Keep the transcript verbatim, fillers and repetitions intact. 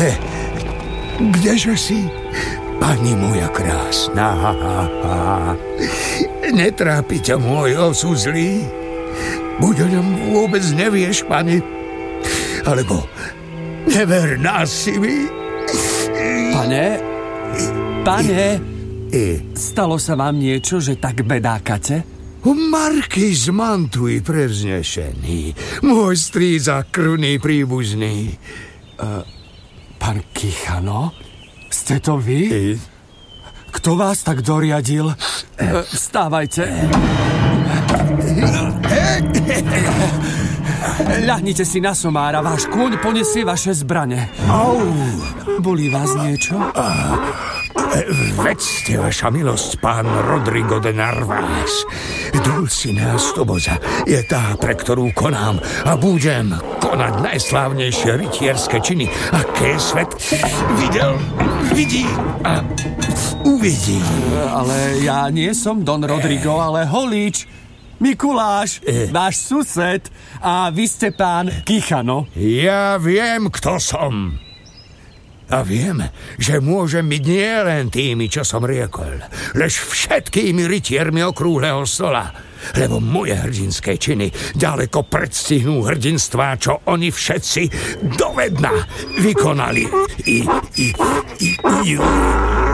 Kdeže si, pani moja krásna? Netrápi ťa môj osud zlý? Buď o ňom vôbec nevieš, pani? Alebo neverná si mi? Pane, pane, stalo sa vám niečo, že tak bedákate? Markýz Mantuj prevznešený, môj strýc a krvný príbuzný. Uh, pán Kichano, ste to vy? I? Kto vás tak doriadil? Uh, vstávajte. Ľahnite si na somára, váš kôň poniesie vaše zbrane. Au! Bolí vás niečo? Vedzte, vaša milosť, pán Rodrigo de Narváez. Dulcinea Stoboza je tá, pre ktorú konám a budem konať najslávnejšie rytierské činy, aké svet videl, vidí a uvidí. Ale ja nie som Don Rodrigo, ale Holíč, Mikuláš, váš sused, a vy ste pán Kichano. Ja viem, kto som. A viem, že môžem byť nie len tými, čo som riekol, lež všetkými rytiermi okrúhleho stola, lebo moje hrdinské činy ďaleko predstihnú hrdinstvá, čo oni všetci dovedna vykonali. I, i, i, i,